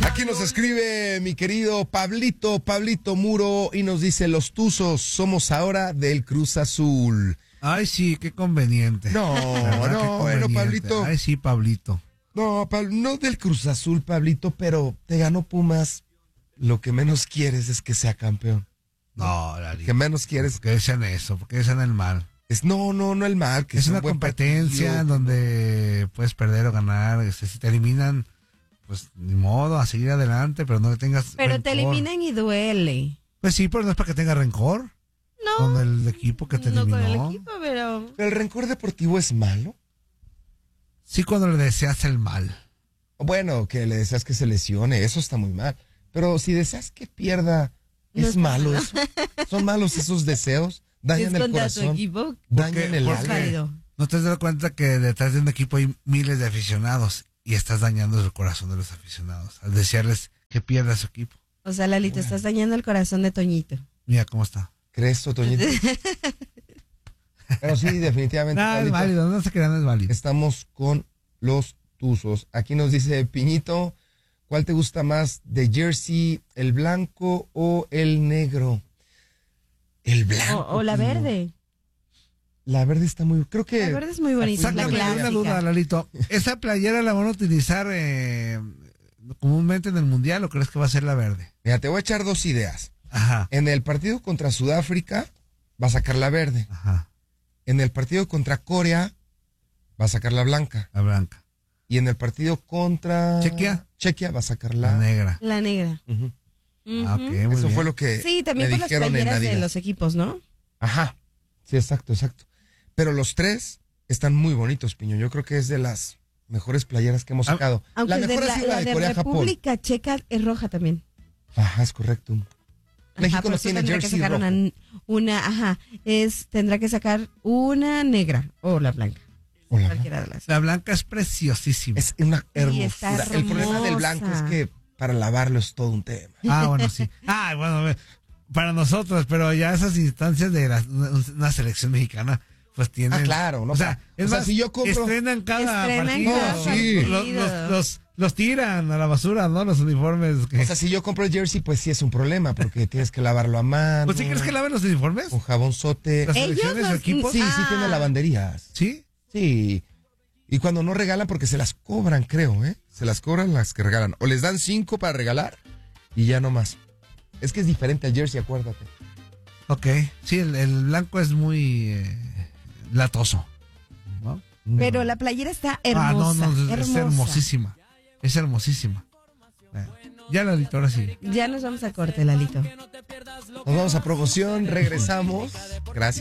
Aquí nos escribe mi querido Pablito Muro y nos dice: los Tuzos somos ahora del Cruz Azul. Ay, sí, qué conveniente. No, bueno, Pablito. Ay, sí, Pablito. No, no del Cruz Azul, Pablito, pero te ganó Pumas. Lo que menos quieres es que sea campeón. No, Lo que menos quieres. Porque decían eso, porque decían el mal. No el mal. Que es una competencia donde puedes perder o ganar. Si te eliminan, pues ni modo, a seguir adelante, pero no que tengas Pero rencor. te eliminan y duele. Pues sí, pero no es para que tengas rencor. No. Con el equipo que te eliminó. No con el equipo, pero... ¿El rencor deportivo es malo? Sí, cuando le deseas el mal. Bueno, que le deseas que se lesione, eso está muy mal. Pero si deseas que pierda, ¿es malo eso? ¿Son malos esos deseos? Dañan el corazón, dañan el alma. ¿No te has dado cuenta que detrás de un equipo hay miles de aficionados y estás dañando el corazón de los aficionados al desearles que pierda su equipo? O sea, Lalito, estás dañando el corazón de Toñito. Mira cómo está. ¿Crees, Toñito? Pero sí, definitivamente. No, es válido, no se crean, es válido. Estamos con los Tuzos. Aquí nos dice Piñito, ¿cuál te gusta más de jersey, el blanco o el negro? El blanco. O la verde. La verde está muy... Creo que... La verde es muy bonita. Sácame una duda, Lalito. ¿Esa playera la van a utilizar comúnmente en el Mundial o crees que va a ser la verde? Mira, te voy a echar dos ideas. Ajá. En el partido contra Sudáfrica va a sacar la verde. Ajá. En el partido contra Corea va a sacar la blanca. La blanca. Y en el partido contra Chequia va a sacar la negra. La negra. Uh-huh. Ah, ok, muy eso bien. fue lo que sí, también por las playeras de los equipos, ¿no? Ajá. Sí, exacto. Pero los tres están muy bonitos, Piño. Yo creo que es de las mejores playeras que hemos sacado. Aunque la mejor ha sido la de Corea-Japón. La República Checa es roja también. Ajá, es correcto. México no tiene jersey rojo. Tendrá que sacar una negra o la blanca. Cualquiera de las. La blanca es preciosísima. Es una hermosura. El problema del blanco es que para lavarlo es todo un tema. Ah, bueno, sí. Bueno, para nosotros, pero ya esas instancias de una selección mexicana, pues tienen... claro, ¿no? O sea, si yo compro... Estrenan cada partido. Sí. Los tiran a la basura, ¿no? Los uniformes. O sea, si yo compro el jersey, pues sí es un problema, porque tienes que lavarlo a mano. ¿Pues sí crees que laven los uniformes? Con jabonzote. ¿Las selecciones o equipos? Sí, sí tienen lavanderías. ¿Sí? Sí. Y cuando no regalan, porque se las cobran, creo, ¿eh? Se las cobran las que regalan. O les dan 5 para regalar y ya no más. Es que es diferente al jersey, acuérdate. Ok. Sí, el blanco es muy latoso, ¿no? Pero la playera está hermosa. Es hermosísima. Es hermosísima. Ya, Lalito, ahora sí. Ya nos vamos a corte, Lalito. Nos vamos a promoción, regresamos. Gracias.